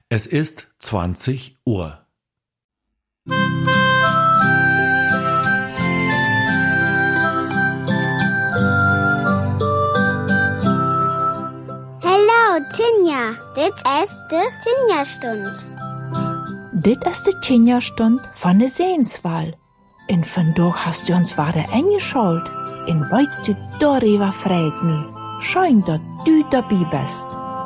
Es ist 20 Uhr. Hallo, Tinja. Dit is de Tinja-stund. Dit is de Tinja-stund van de Seenswal. En vandaag hast du ons ware eingeschalt. En weißt du, darüber freit mich. Schein, dat du dabei bist.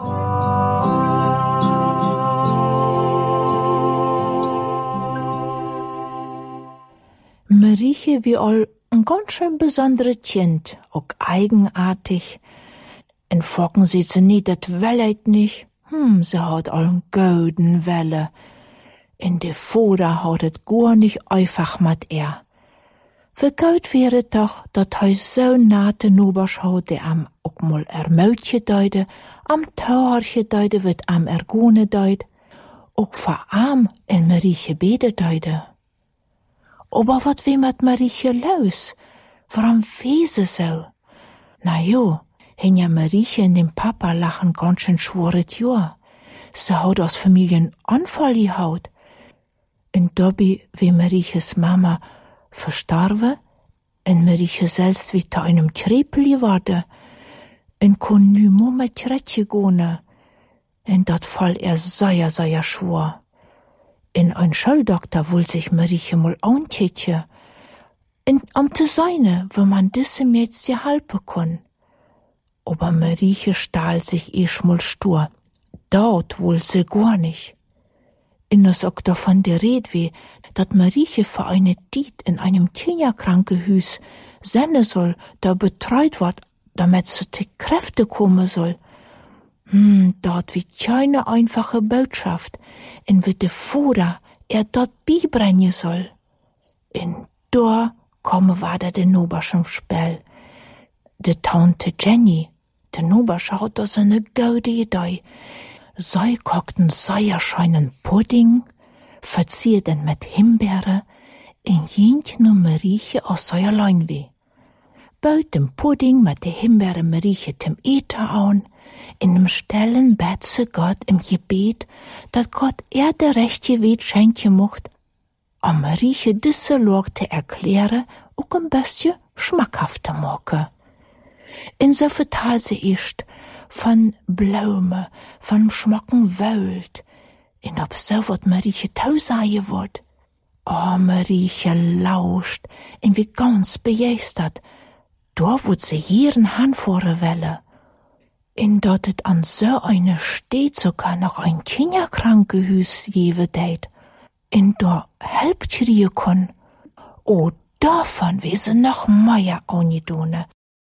Marieche wie all ein ganz schön besonderes Kind, auch eigenartig. In Focken sieht sie nie, dat Wellet nicht. Sie hat all einen golden Welle. In de Vater hat et gar nicht einfach mit er. Für Gott wäre doch, dat he so nate Nobers hat, der am auch mal Mäutje deide, am Tauerche deide, wird am Ergone deid, auch vor arm in Marieche bede deide. Aber wat wie mit Marieche los? Warum wese so? Na jo, hin ja Marieche und dem Papa lachen ganz schön schworet Jahr. Sie hat aus Familienanfall gehaut. Und dabei, wie Marieches Mama verstarve, und Marieche selbst wie zu einem Krepel geworden, und kon nu mo mit Kretje gone. Und dat fall sehr schwor. In ein Schulldoktor wohl sich Marieche mal antätje. Und te seine, wo man disse jetzt die halpe kon. Aber Marieche stahl sich mal stur. Dort wohl se gar nicht. In das auch davon der Red wie, dat Marieche für eine Diet in einem Tinja-Krankehüs sende soll, da betreut wird, damit sie zu Kräfte kommen soll. Dort wie keine einfache Botschaft, in wie de Vater dort beibringen soll. In da komme weiter de Nobersch im Spiel. De Tante Jenny, de Nobersch hat da so eine gute Idee. Sie kochten säuerscheinen Pudding, verzierten mit Himbeere, in jent nur Marieche aus Säuerlein weh. Baut dem Pudding mit der Himbeere Marieche zum Eter an, in dem Stellen bet se Gott im Gebet, dat Gott der rechte Weg schenken mocht, am Marieche disse Log te erklären, auch ein bisschen schmackhafter machen. In so vertal se ischt, von Blume, von schmocken Welt, in ob so wat Marieche tausaie wort. Oh, Marieche lauscht, in wie ganz begeistert, da wot se hieren hanfore Welle. In dat et an so eine steht sogar noch ein Kinderkrankehüs jewe deit, in da helpt schrie kon. Oh, davon wie se noch mehr onidone.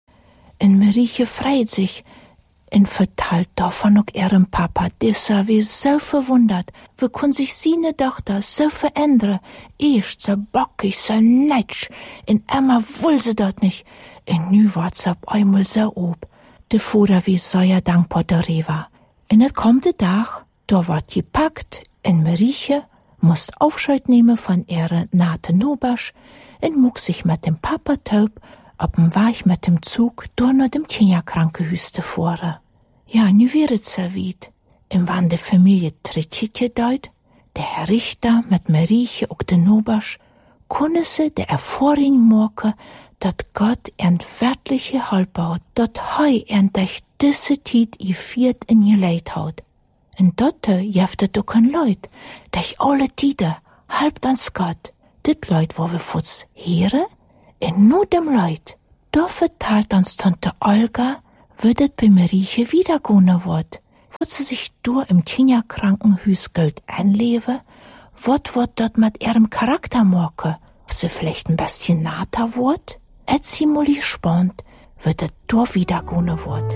In Marieche freit sich, in vertalt davon auch ihrem Papa, dieser wie so verwundert, wie kun sich seine Tochter so verändern, erst so bockig, so netsch, in Emma will sie dort nicht, in nu war's ab einmal so ob, de Vater wie sehr dankbar darüber. In et kommt der Tag, da ward gepackt, in Marieche musst Aufscheid nehmen von ihrer Nate Nobersch, und muck sich mit dem Papa taub, ob'n war ich mit dem Zug durch nach dem Kinderkrankehüs davor. Ja, nu wäre so weit. Im wann de Familie Trititje deut, der Herr Richter mit Marieche und de Nobersch, kunne se der Erfahrung machen, dat Gott wirkliche Halbbaut, dat hei echt diese Tiet gefiert in ihr Leid haut. Und dort jeftet auch ein Leut, dech alle Tiede halbt ans Gott. Dit Leut, wo wir futz here, in nu dem Leut. Da verteilt uns Tante Olga, würdet bei Marieche wieder gone wort. Wot sie sich dur im Kinderkrankenhüs Geld anlebe, wot dort mit ihrem Charakter morke, ob sie vielleicht ein bisschen nater wort? Et sie mal gespannt, würdet dur wieder gone wort.